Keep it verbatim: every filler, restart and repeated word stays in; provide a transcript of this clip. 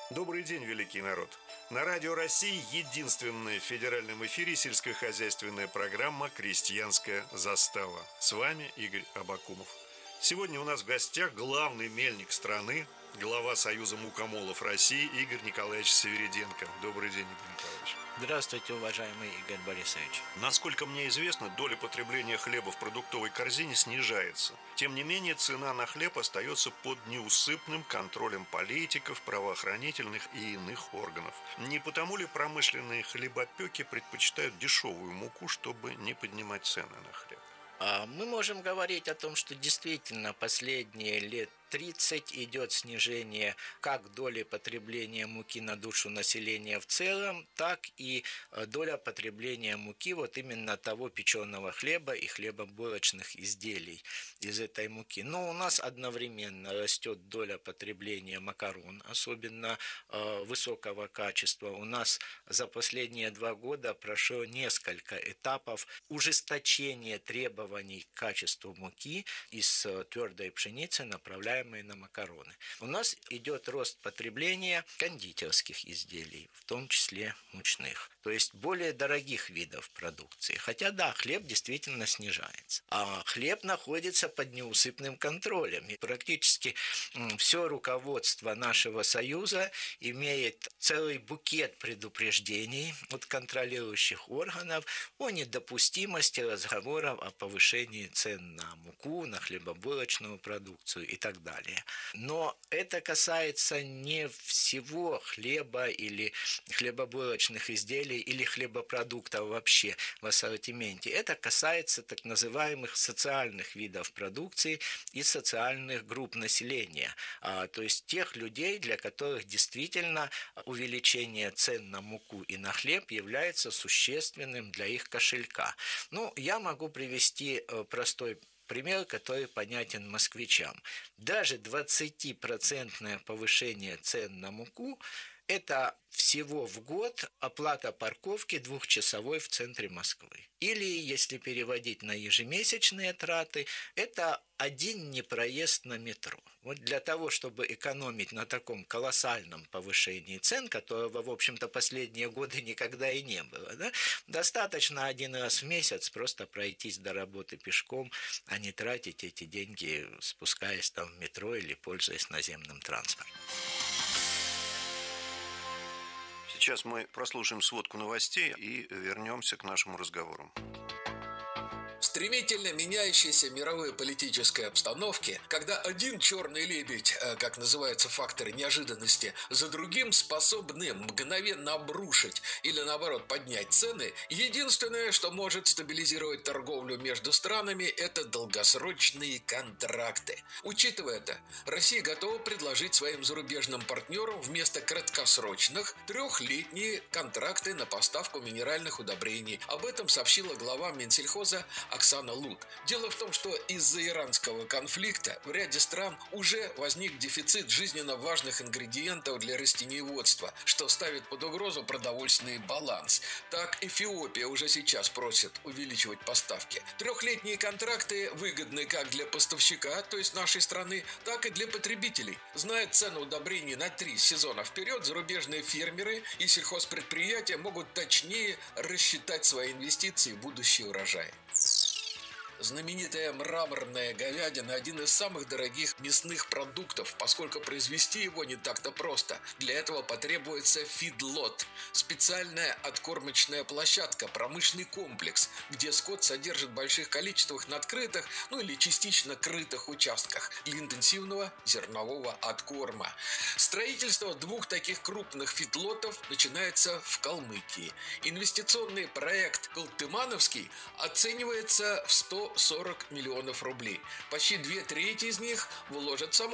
Добрый день, великий народ! На Радио России единственная в федеральном эфире сельскохозяйственная программа «Крестьянская застава». С вами Игорь Абакумов. Сегодня у нас в гостях главный мельник страны, глава Союза мукомолов России Игорь Николаевич Свириденко. Добрый день, Игорь Николаевич. Здравствуйте, уважаемый Игорь Борисович. Насколько мне известно, доля потребления хлеба в продуктовой корзине снижается. Тем не менее, цена на хлеб остается под неусыпным контролем политиков, правоохранительных и иных органов. Не потому ли промышленные хлебопеки предпочитают дешевую муку, чтобы не поднимать цены на хлеб? Мы можем говорить о том, что действительно последние лет тридцать идет снижение как доли потребления муки на душу населения в целом, так и доля потребления муки, вот именно того печеного хлеба и хлебобулочных изделий из этой муки. Но у нас одновременно растет доля потребления макарон, особенно э, высокого качества. У нас за последние два года прошло несколько этапов ужесточения требований к качеству муки из твердой пшеницы, направляемой на макароны. У нас идет рост потребления кондитерских изделий, в том числе мучных, то есть более дорогих видов продукции. Хотя да, хлеб действительно снижается, а хлеб находится под неусыпным контролем. И практически все руководство нашего союза имеет целый букет предупреждений от контролирующих органов о недопустимости разговоров о повышении цен на муку, на хлебобулочную продукцию и так далее. Но это касается не всего хлеба или хлебобулочных изделий или хлебопродуктов вообще в ассортименте. Это касается так называемых социальных видов продукции и социальных групп населения. То есть тех людей, для которых действительно увеличение цен на муку и на хлеб является существенным для их кошелька. Ну, я могу привести простой пример, который понятен москвичам. Даже двадцатипроцентное повышение цен на муку – это всего в год оплата парковки двухчасовой в центре Москвы. Или, если переводить на ежемесячные траты, это один непроезд на метро. Вот для того, чтобы экономить на таком колоссальном повышении цен, которого, в общем-то, последние годы никогда и не было, да, достаточно один раз в месяц просто пройтись до работы пешком, а не тратить эти деньги, спускаясь там в метро или пользуясь наземным транспортом. Сейчас мы прослушаем сводку новостей и вернемся к нашему разговору. В стремительно меняющейся мировой политической обстановке, когда один черный лебедь, как называются факторы неожиданности, за другим способны мгновенно обрушить или наоборот поднять цены, единственное, что может стабилизировать торговлю между странами, это долгосрочные контракты. Учитывая это, Россия готова предложить своим зарубежным партнерам вместо краткосрочных трехлетние контракты на поставку минеральных удобрений. Об этом сообщила глава Минсельхоза Оксана Лут. Дело в том, что из-за иранского конфликта в ряде стран уже возник дефицит жизненно важных ингредиентов для растениеводства, что ставит под угрозу продовольственный баланс. Так, Эфиопия уже сейчас просит увеличивать поставки. Трехлетние контракты выгодны как для поставщика, то есть нашей страны, так и для потребителей. Зная цену удобрений на три сезона вперед, зарубежные фермеры и сельхозпредприятия могут точнее рассчитать свои инвестиции в будущий урожай. Знаменитая мраморная говядина – один из самых дорогих мясных продуктов, поскольку произвести его не так-то просто. Для этого потребуется фидлот – специальная откормочная площадка, промышленный комплекс, где скот содержит в больших количествах на открытых, ну или частично крытых участках для интенсивного зернового откорма. Строительство двух таких крупных фидлотов начинается в Калмыкии. Инвестиционный проект «Колтымановский» оценивается в сто сорок миллионов рублей. Почти две трети из них вложат в само